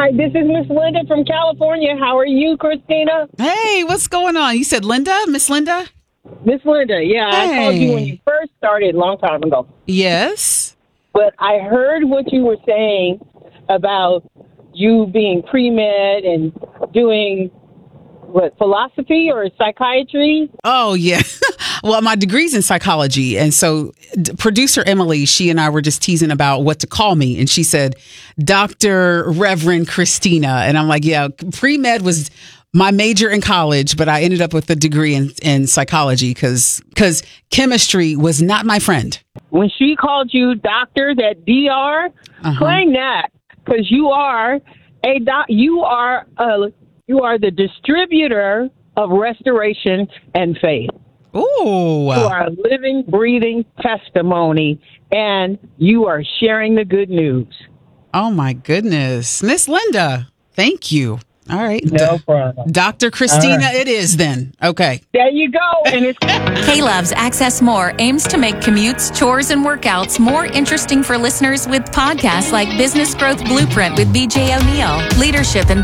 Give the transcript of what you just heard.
Hi, this is Miss Linda from California. How are you, Christina? Hey, what's going on? You said Linda? Miss Linda? Miss Linda, yeah. Hey. I called you when you first started a long time ago. Yes. But I heard what you were saying about you being pre-med and doing, philosophy or psychiatry? Oh, yeah. Well, my degree's in psychology. And so producer Emily, she and I were just teasing about what to call me. And she said, Dr. Reverend Christina. And I'm like, yeah, pre-med was my major in college, but I ended up with a degree in psychology because chemistry was not my friend. When she called you doctor, that DR, claim that, because you are the distributor of restoration and faith. Ooh. You are a living, breathing testimony, and you are sharing the good news. Oh, my goodness. Miss Linda, thank you. All right. No problem. Dr. Christina, it is then. Okay. There you go. And it's K-Love's Access More aims to make commutes, chores, and workouts more interesting for listeners with podcasts like Business Growth Blueprint with BJ O'Neill, Leadership and